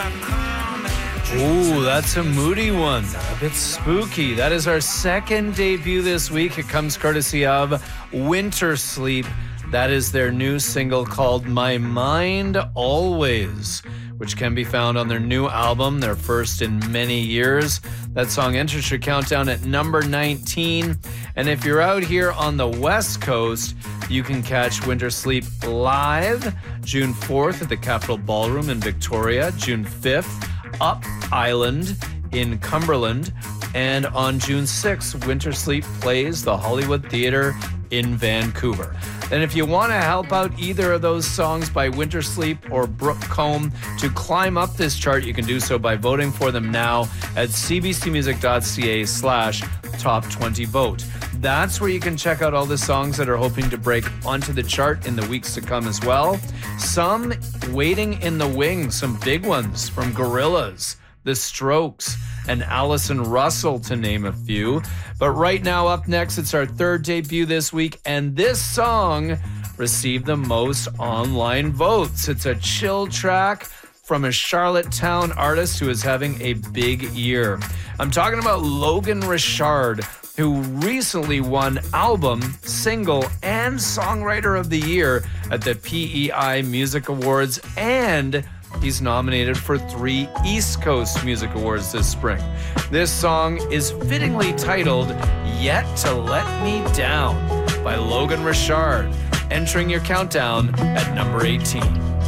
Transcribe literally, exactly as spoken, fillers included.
Ooh, that's a moody one. A bit spooky. That is our second debut this week. It comes courtesy of Winter Sleep. That is their new single called My Mind Always, which can be found on their new album, their first in many years. That song enters your countdown at number nineteen. And if you're out here on the West Coast, you can catch Winter Sleep live June fourth at the Capitol Ballroom in Victoria, June fifth, Up Island in Cumberland, and on June sixth, Winter Sleep plays the Hollywood Theatre in Vancouver. And if you want to help out either of those songs by Winter Sleep or Brooke Combe to climb up this chart, you can do so by voting for them now at cbcmusic.ca slash top 20 vote. That's where you can check out all the songs that are hoping to break onto the chart in the weeks to come as well. Some waiting in the wings, some big ones from Gorillaz, The Strokes, and Allison Russell, to name a few. But right now, up next, it's our third debut this week, and this song received the most online votes. It's a chill track from a Charlottetown artist who is having a big year. I'm talking about Logan Richard, who recently won Album, Single, and Songwriter of the Year at the P E I Music Awards, and he's nominated for three East Coast Music Awards this spring. This song is fittingly titled Yet to Let Me Down by Logan Richard, entering your countdown at number eighteen.